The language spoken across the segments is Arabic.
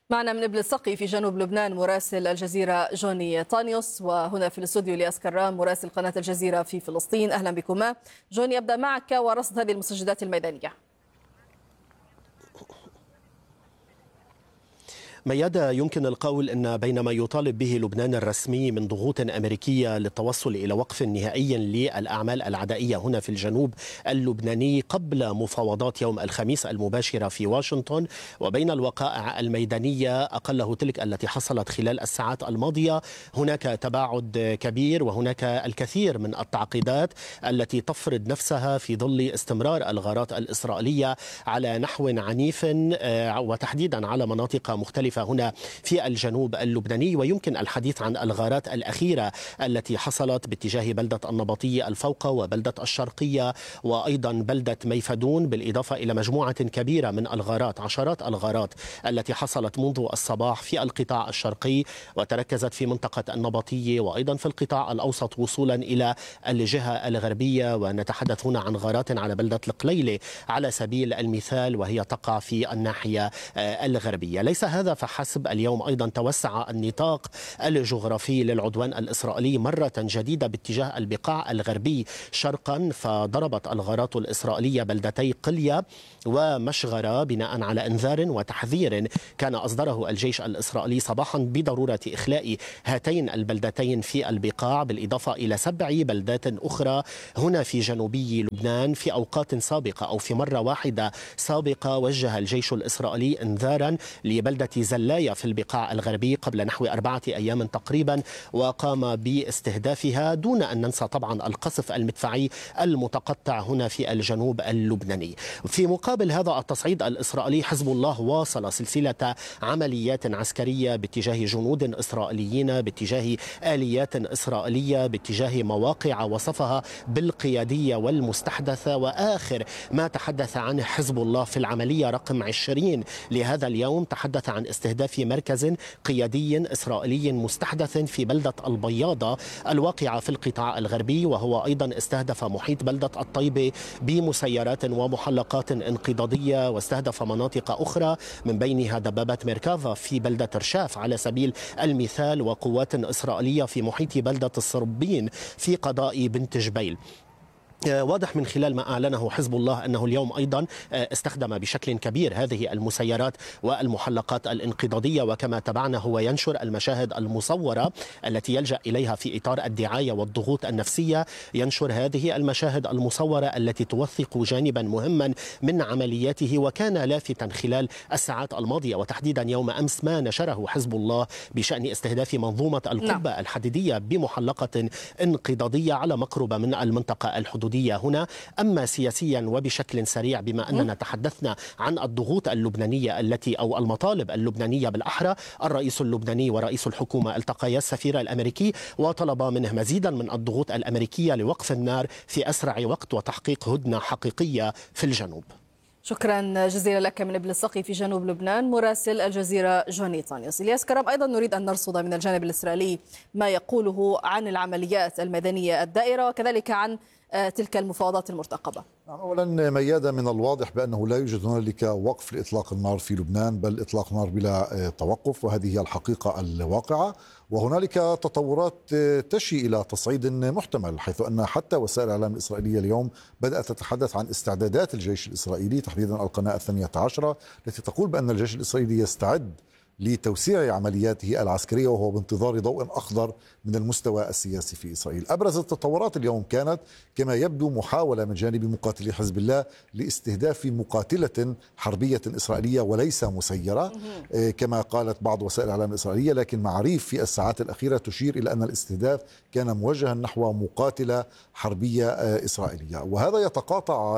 معنا من إبل في جنوب لبنان مراسل الجزيرة جوني طانيوس، وهنا في الاستوديو الياس كرام مراسل قناة الجزيرة في فلسطين. أهلا بكما. جوني، أبدأ معك ورصد هذه المستجدات الميدانية. ميادة، يمكن القول أن بين ما يطالب به لبنان الرسمي من ضغوط أمريكية للتوصل إلى وقف نهائي للأعمال العدائية هنا في الجنوب اللبناني قبل مفاوضات يوم الخميس المباشرة في واشنطن، وبين الوقائع الميدانية أقله تلك التي حصلت خلال الساعات الماضية، هناك تباعد كبير وهناك الكثير من التعقيدات التي تفرض نفسها في ظل استمرار الغارات الإسرائيلية على نحو عنيف وتحديدا على مناطق مختلفة هنا في الجنوب اللبناني. ويمكن الحديث عن الغارات الأخيرة التي حصلت باتجاه بلدة النبطية الفوقة وبلدة الشرقية وأيضا بلدة ميفدون، بالإضافة إلى مجموعة كبيرة من الغارات، عشرات الغارات التي حصلت منذ الصباح في القطاع الشرقي وتركزت في منطقة النبطية وأيضا في القطاع الأوسط وصولا إلى الجهة الغربية. ونتحدث هنا عن غارات على بلدة القليلة على سبيل المثال، وهي تقع في الناحية الغربية. ليس هذا فحسب، اليوم أيضا توسع النطاق الجغرافي للعدوان الإسرائيلي مرة جديدة باتجاه البقاع الغربي شرقا، فضربت الغارات الإسرائيلية بلدتي قلية ومشغرة بناء على انذار وتحذير كان أصدره الجيش الإسرائيلي صباحا بضرورة إخلاء هاتين البلدتين في البقاع، بالإضافة إلى 7 بلدات أخرى هنا في جنوبي لبنان. في أوقات سابقة أو في مرة واحدة سابقة وجه الجيش الإسرائيلي انذارا لبلدة زلايا في البقاع الغربي قبل نحو 4 أيام تقريبا، وقام باستهدافها، دون أن ننسى طبعا القصف المدفعي المتقطع هنا في الجنوب اللبناني. في مقابل هذا التصعيد الإسرائيلي، حزب الله واصل سلسلة عمليات عسكرية باتجاه جنود إسرائيليين، باتجاه آليات إسرائيلية، باتجاه مواقع وصفها بالقيادية والمستحدثة. وآخر ما تحدث عنه حزب الله في العملية رقم 20 لهذا اليوم تحدث عن استهداف مركز قيادي إسرائيلي مستحدث في بلدة البياضة الواقعة في القطاع الغربي، وهو أيضا استهدف محيط بلدة الطيبة بمسيرات ومحلقات انقضاضية، واستهدف مناطق أخرى من بينها دبابة ميركافا في بلدة رشاف على سبيل المثال، وقوات إسرائيلية في محيط بلدة الصربين في قضاء بنت جبيل. واضح من خلال ما أعلنه حزب الله أنه اليوم أيضا استخدم بشكل كبير هذه المسيرات والمحلقات الانقضاضية، وكما تبعنا هو ينشر المشاهد المصورة التي يلجأ إليها في إطار الدعاية والضغوط النفسية. ينشر هذه المشاهد المصورة التي توثق جانبا مهما من عملياته، وكان لافتا خلال الساعات الماضية وتحديدا يوم أمس ما نشره حزب الله بشأن استهداف منظومة القبة الحديدية بمحلقة انقضاضية على مقربة من المنطقة الحدودية هنا. أما سياسيا وبشكل سريع، بما أننا تحدثنا عن الضغوط اللبنانية التي أو المطالب اللبنانية بالأحرى، الرئيس اللبناني ورئيس الحكومة التقيا السفير الأمريكي وطلب منه مزيدا من الضغوط الأمريكية لوقف النار في أسرع وقت وتحقيق هدنة حقيقية في الجنوب. شكرا جزيلا لك من إبل في جنوب لبنان مراسل الجزيرة جوني طانيوس. الياس كرام، أيضا نريد أن نرصد من الجانب الإسرائيلي ما يقوله عن العمليات الميدانية الدائرة وكذلك عن تلك المفاوضات المرتقبة. أولا ميادة، من الواضح بأنه لا يوجد هنالك وقف لإطلاق النار في لبنان، بل إطلاق نار بلا توقف، وهذه هي الحقيقة الواقعة. وهنالك تطورات تشي إلى تصعيد محتمل، حيث أن حتى وسائل الإعلام الإسرائيلية اليوم بدأت تتحدث عن استعدادات الجيش الإسرائيلي، تحديدا القناة 12 التي تقول بأن الجيش الإسرائيلي يستعد لتوسيع عملياته العسكرية وهو بانتظار ضوء أخضر من المستوى السياسي في إسرائيل. أبرز التطورات اليوم كانت كما يبدو محاولة من جانب مقاتلي حزب الله لاستهداف مقاتلة حربية إسرائيلية وليس مسيرة كما قالت بعض وسائل الإعلام الإسرائيلية، لكن معاريف في الساعات الأخيرة تشير إلى أن الاستهداف كان موجها نحو مقاتلة حربية إسرائيلية. وهذا يتقاطع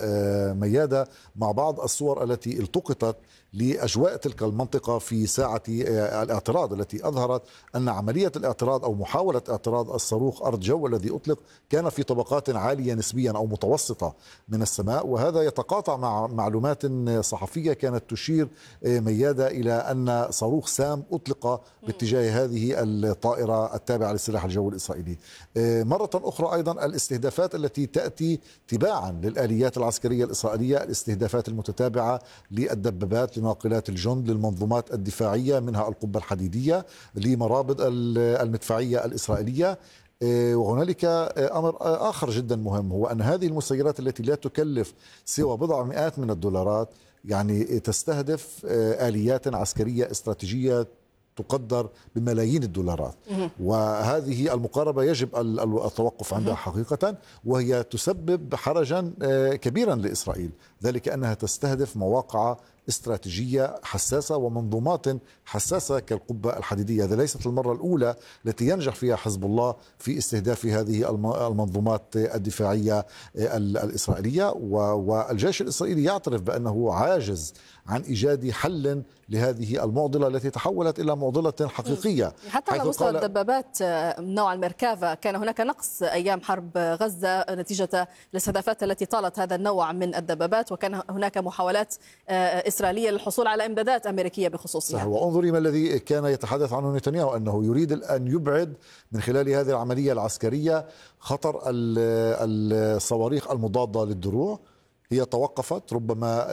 ميادة مع بعض الصور التي التقطت لأجواء تلك المنطقة في ساعة الاعتراض، التي أظهرت أن عملية الاعتراض أو محاولة اعتراض الصاروخ أرض جو الذي أطلق كان في طبقات عالية نسبيا أو متوسطة من السماء. وهذا يتقاطع مع معلومات صحفية كانت تشير ميادة إلى أن صاروخ سام أطلق باتجاه هذه الطائرة التابعة للسلاح الجوي الإسرائيلي. مرة أخرى أيضا الاستهدافات التي تأتي تباعا للآليات العسكرية الإسرائيلية، الاستهدافات المتتابعة للدبابات، لناقلات الجند، للمنظومات الدفاعية دفاعية، منها القبة الحديدية لمرابط المدفعية الإسرائيلية. وهنالك أمر آخر جدا مهم، هو أن هذه المسيرات التي لا تكلف سوى بضع مئات من الدولارات يعني تستهدف آليات عسكرية استراتيجية تقدر بملايين الدولارات، وهذه المقاربة يجب التوقف عندها حقيقة، وهي تسبب حرجا كبيرا لإسرائيل، ذلك أنها تستهدف مواقع استراتيجية حساسة ومنظومات حساسة كالقبة الحديدية. هذه ليست المرة الأولى التي ينجح فيها حزب الله في استهداف هذه المنظومات الدفاعية الإسرائيلية، والجيش الإسرائيلي يعترف بأنه عاجز عن إيجاد حل لهذه المعضلة التي تحولت إلى معضلة حقيقية. حتى على مستوى الدبابات نوع الميركافا كان هناك نقص أيام حرب غزة نتيجة الاستهدافات التي طالت هذا النوع من الدبابات، وكان هناك محاولات إسرائيلية للحصول على إمدادات أمريكية بخصوصها. وانظري ما الذي كان يتحدث عنه نتنياهو، أنه يريد أن يبعد من خلال هذه العملية العسكرية خطر الصواريخ المضادة للدروع. هي توقفت ربما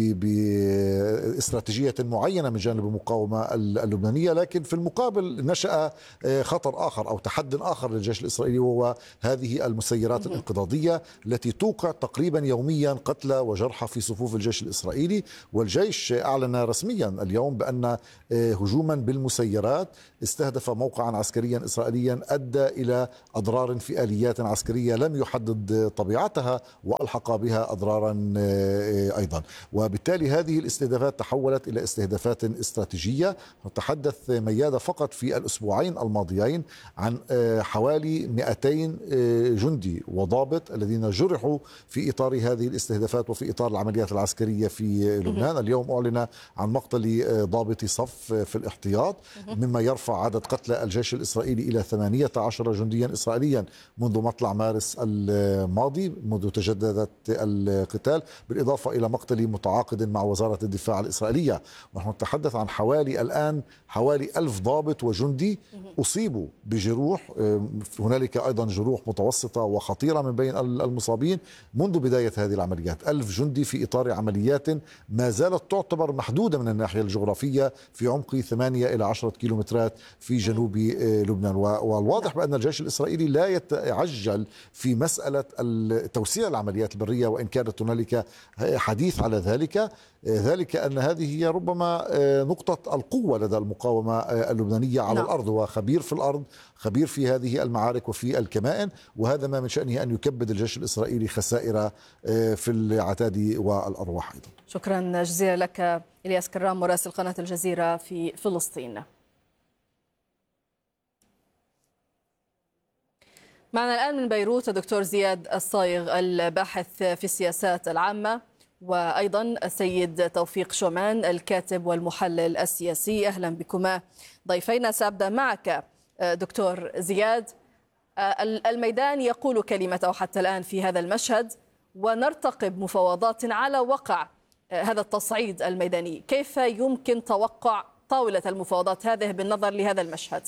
باستراتيجية معينة من جانب المقاومة اللبنانية، لكن في المقابل نشأ خطر آخر أو تحد آخر للجيش الإسرائيلي، وهو هذه المسيرات الانقضاضية التي توقع تقريبا يوميا قتلى وجرحى في صفوف الجيش الإسرائيلي. والجيش أعلن رسميا اليوم بأن هجوما بالمسيرات استهدف موقعا عسكريا إسرائيليا أدى إلى أضرار في آليات عسكرية لم يحدد طبيعتها، وألحق بها أضرار أيضا. وبالتالي هذه الاستهدافات تحولت إلى استهدافات استراتيجية. نتحدث ميادة فقط في الأسبوعين الماضيين عن حوالي 200 جندي وضابط الذين جرحوا في إطار هذه الاستهدافات وفي إطار العمليات العسكرية في لبنان. اليوم أعلن عن مقتل ضابط صف في الاحتياط، مما يرفع عدد قتلى الجيش الإسرائيلي إلى 18 جنديا إسرائيليا منذ مطلع مارس الماضي، منذ تجددت القتال، بالإضافة إلى مقتل متعاقد مع وزارة الدفاع الإسرائيلية. ونحن نتحدث عن الآن حوالي 1000 ضابط وجندي أصيبوا بجروح، هنالك أيضا جروح متوسطة وخطيرة من بين المصابين منذ بداية هذه العمليات. 1000 جندي في إطار عمليات ما زالت تعتبر محدودة من الناحية الجغرافية في عمق 8 إلى 10 كيلومترات في جنوب لبنان. والواضح بأن الجيش الإسرائيلي لا يتعجل في مسألة توسيع العمليات البرية، وإن كانت هنالك حديث على ذلك أن هذه هي ربما نقطة القوة لدى المقاومة اللبنانية على الأرض، وخبير في الأرض، خبير في هذه المعارك وفي الكمائن، وهذا ما من شأنه أن يكبد الجيش الإسرائيلي خسائر في العتاد والأرواح أيضا. شكرا جزيلا لك إلياس كرام مراسل قناة الجزيرة في فلسطين. معنا الآن من بيروت الدكتور زياد الصايغ الباحث في السياسات العامة، وأيضا السيد توفيق شومان الكاتب والمحلل السياسي. أهلا بكما ضيفينا. سأبدأ معك دكتور زياد. الميدان يقول كلمته حتى الآن في هذا المشهد، ونرتقب مفاوضات على وقع هذا التصعيد الميداني. كيف يمكن توقع طاولة المفاوضات هذه بالنظر لهذا المشهد؟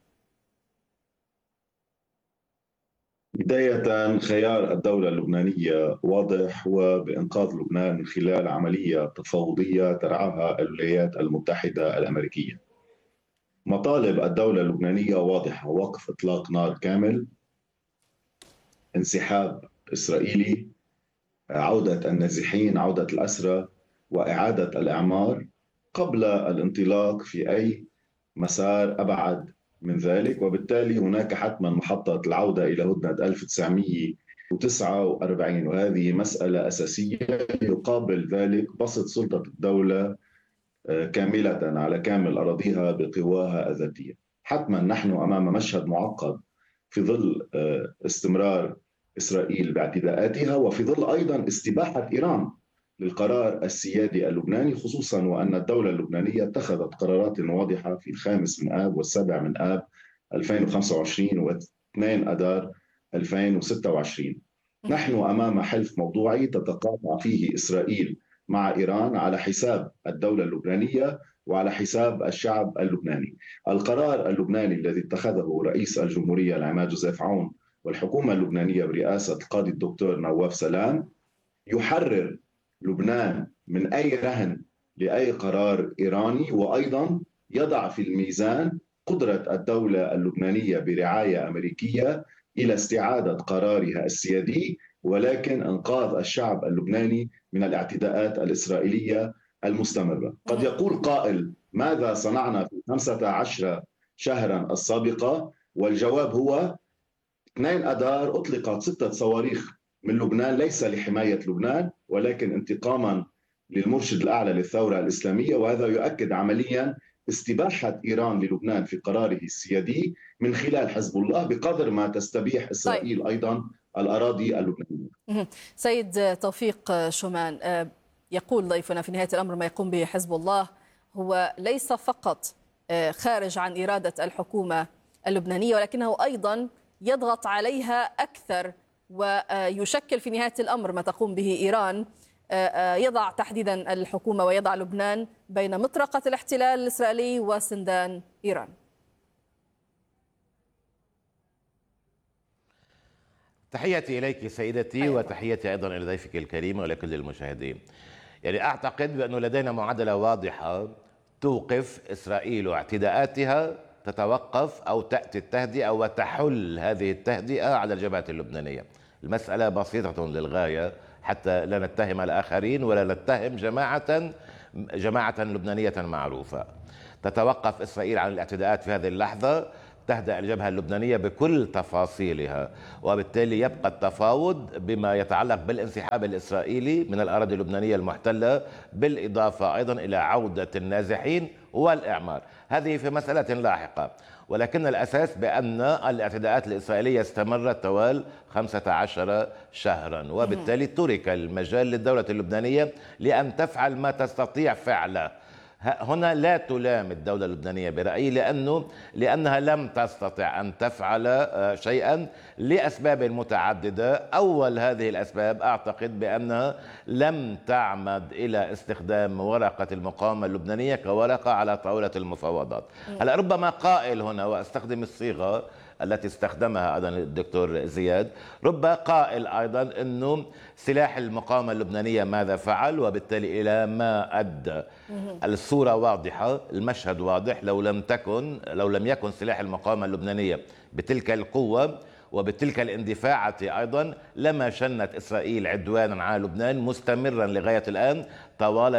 بداية، خيار الدولة اللبنانية واضح، وبإنقاذ لبنان من خلال عملية تفاوضية ترعاها الولايات المتحدة الأمريكية. مطالب الدولة اللبنانية واضحة: وقف إطلاق نار كامل، انسحاب إسرائيلي، عودة النازحين، عودة الأسرى، وإعادة الإعمار قبل الانطلاق في أي مسار أبعد من ذلك. وبالتالي هناك حتما محطة العودة إلى هدنة 1949، وهذه مسألة أساسية. يقابل ذلك بسط سلطة الدولة كاملة على كامل أراضيها بقواها الذاتية. حتما نحن أمام مشهد معقد في ظل استمرار إسرائيل باعتداءاتها، وفي ظل أيضا استباحة إيران للقرار السيادي اللبناني، خصوصا وأن الدولة اللبنانية اتخذت قرارات واضحة في 5 من آب و7 من آب 2025 و2 أدار 2026. نحن أمام حلف موضوعي تتقاطع فيه إسرائيل مع إيران على حساب الدولة اللبنانية وعلى حساب الشعب اللبناني. القرار اللبناني الذي اتخذه رئيس الجمهورية العماد جوزيف عون والحكومة اللبنانية برئاسة القاضي الدكتور نواف سلام يحرر لبنان من أي رهن لأي قرار إيراني، وأيضا يضع في الميزان قدرة الدولة اللبنانية برعاية أمريكية إلى استعادة قرارها السيادي، ولكن إنقاذ الشعب اللبناني من الاعتداءات الإسرائيلية المستمرة. قد يقول قائل: ماذا صنعنا في 15 شهرا السابقة؟ والجواب هو 2 أذار أطلقت 6 صواريخ من لبنان، ليس لحماية لبنان ولكن انتقاما للمرشد الأعلى للثورة الإسلامية، وهذا يؤكد عمليا استباحة إيران للبنان في قراره السيادي من خلال حزب الله، بقدر ما تستبيح إسرائيل أيضا الأراضي اللبنانية. سيد توفيق شومان، يقول ضيفنا في نهاية الأمر ما يقوم به حزب الله هو ليس فقط خارج عن إرادة الحكومة اللبنانية، ولكنه أيضا يضغط عليها أكثر، ويشكل في نهاية الأمر ما تقوم به إيران يضع تحديدا الحكومة ويضع لبنان بين مطرقة الاحتلال الإسرائيلي وسندان إيران. تحياتي إليك سيدتي، وتحياتي أيضا إلى ضيفك الكريم ولكل المشاهدين. يعني أعتقد بأنه لدينا معادلة واضحة توقف إسرائيل اعتداءاتها، تتوقف أو تأتي التهدئة وتحل هذه التهدئة على الجبهة اللبنانية. المسألة بسيطة للغاية حتى لا نتهم الآخرين ولا نتهم جماعة لبنانية معروفة. تتوقف إسرائيل عن الاعتداءات في هذه اللحظة، تهدأ الجبهة اللبنانية بكل تفاصيلها، وبالتالي يبقى التفاوض بما يتعلق بالانسحاب الإسرائيلي من الأراضي اللبنانية المحتلة، بالإضافة أيضا إلى عودة النازحين والإعمار. هذه في مسألة لاحقة، ولكن الأساس بأن الاعتداءات الإسرائيلية استمرت طوال 15 شهرا، وبالتالي ترك المجال للدولة اللبنانية لأن تفعل ما تستطيع فعله. هنا لا تلام الدولة اللبنانية برأيي لأنها لم تستطع أن تفعل شيئا لأسباب متعددة. أول هذه الأسباب أعتقد بأنها لم تعمد إلى استخدام ورقة المقاومة اللبنانية كورقة على طاولة المفاوضات. هلا ربما قائل هنا، وأستخدم الصيغة التي استخدمها أيضا الدكتور زياد، رب قائل أيضا أنه سلاح المقاومة اللبنانية ماذا فعل وبالتالي إلى ما أدى. الصورة واضحة، المشهد واضح. لو لم يكن سلاح المقاومة اللبنانية بتلك القوة وبتلك الاندفاعة أيضا لما شنت إسرائيل عدوانا على لبنان مستمرا لغاية الآن طوال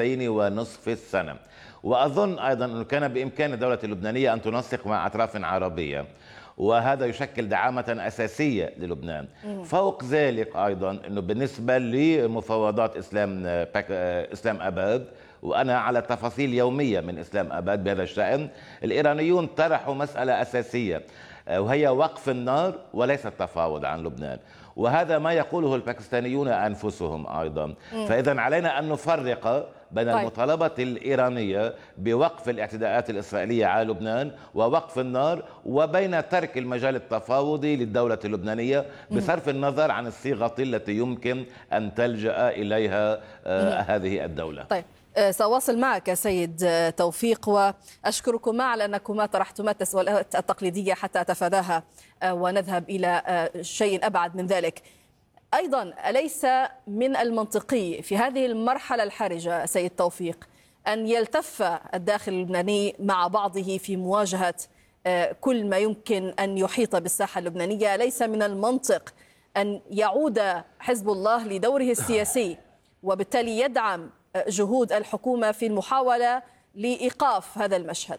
2.5 السنة. وأظن أيضا أنه كان بإمكان الدولة اللبنانية أن تنسق مع أطراف عربية، وهذا يشكل دعامة أساسية للبنان. فوق ذلك أيضا أنه بالنسبة لمفاوضات إسلام أباد، وأنا على تفاصيل يومية من إسلام أباد بهذا الشأن، الإيرانيون طرحوا مسألة أساسية وهي وقف النار وليس التفاوض عن لبنان، وهذا ما يقوله الباكستانيون أنفسهم أيضا. فإذا علينا أن نفرق بين المطالبة الإيرانية بوقف الاعتداءات الإسرائيلية على لبنان ووقف النار، وبين ترك المجال التفاوضي للدولة اللبنانية بصرف النظر عن الصيغة التي يمكن أن تلجأ إليها هذه الدولة. طيب، سأواصل معك سيد توفيق، وأشكركما على أنكما طرحتما التساؤلات التقليدية حتى أتفاداها ونذهب إلى شيء أبعد من ذلك. أيضا أليس من المنطقي في هذه المرحلة الحرجة سيد توفيق أن يلتف الداخل اللبناني مع بعضه في مواجهة كل ما يمكن أن يحيط بالساحة اللبنانية؟ ليس من المنطق أن يعود حزب الله لدوره السياسي وبالتالي يدعم جهود الحكومة في المحاولة لإيقاف هذا المشهد؟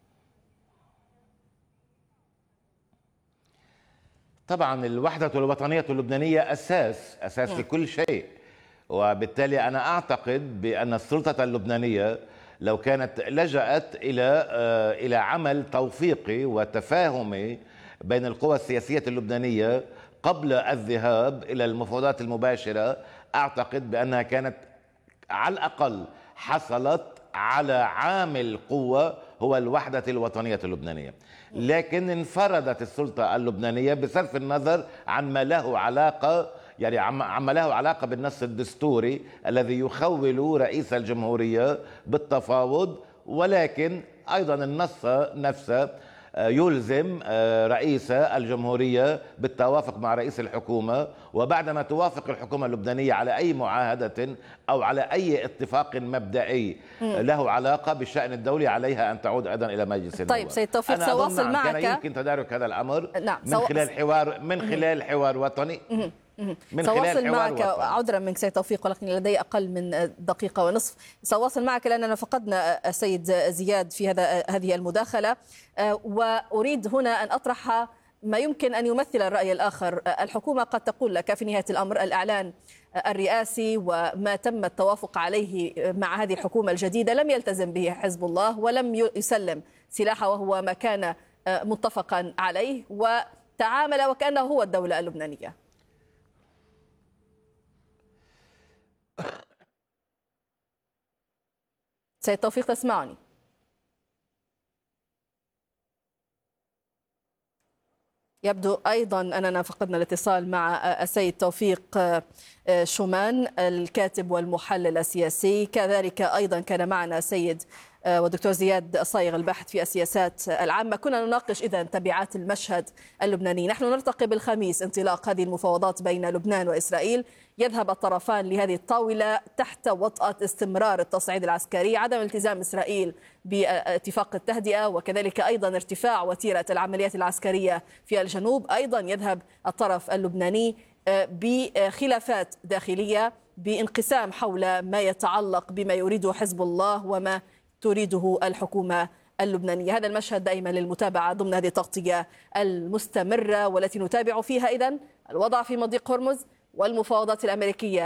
طبعا الوحدة الوطنية اللبنانية أساس لكل شيء، وبالتالي أنا أعتقد بأن السلطة اللبنانية لو كانت لجأت إلى عمل توفيقي وتفاهمي بين القوى السياسية اللبنانية قبل الذهاب إلى المفاوضات المباشرة، أعتقد بأنها كانت على الأقل حصلت على عامل قوة هو الوحدة الوطنية اللبنانية. لكن انفردت السلطة اللبنانية بصرف النظر عن ما له علاقة، يعني عما له علاقة بالنص الدستوري الذي يخول رئيس الجمهورية بالتفاوض، ولكن أيضا النص نفسه يلزم رئيس الجمهورية بالتوافق مع رئيس الحكومة، وبعدما توافق الحكومة اللبنانية على أي معاهدة أو على أي اتفاق مبدئي له علاقة بالشأن الدولي عليها أن تعود أيضا إلى مجلس النواب. طيب سيد توفيق، سأواصل معك. كان يمكن تدارك هذا الأمر نعم. من خلال حوار وطني. سأواصل معك عذرا منك سيد توفيق، ولكن لدي أقل من دقيقة ونصف. سأواصل معك لأننا فقدنا السيد زياد في هذه المداخلة، وأريد هنا أن أطرح ما يمكن أن يمثل الرأي الآخر. الحكومة قد تقول لك في نهاية الأمر الإعلان الرئاسي وما تم التوافق عليه مع هذه الحكومة الجديدة لم يلتزم به حزب الله ولم يسلم سلاحه وهو ما كان متفقا عليه، وتعامل وكأنه هو الدولة اللبنانية. سيد توفيق تسمعني؟ يبدو أيضا أننا فقدنا الاتصال مع السيد توفيق شومان الكاتب والمحلل السياسي، كذلك أيضا كان معنا السيد والدكتور زياد الصايغ الباحث في السياسات العامة. كنا نناقش إذن تبعات المشهد اللبناني. نحن نرتقب الخميس انطلاق هذه المفاوضات بين لبنان وإسرائيل. يذهب الطرفان لهذه الطاولة تحت وطأة استمرار التصعيد العسكري، عدم التزام إسرائيل باتفاق التهدئة، وكذلك أيضا ارتفاع وتيرة العمليات العسكرية في الجنوب. أيضا يذهب الطرف اللبناني بخلافات داخلية، بانقسام حول ما يتعلق بما يريده حزب الله وما تريده الحكومة اللبنانية. هذا المشهد دائما للمتابعة ضمن هذه التغطية المستمرة والتي نتابع فيها إذن الوضع في مضيق هرمز والمفاوضات الأمريكية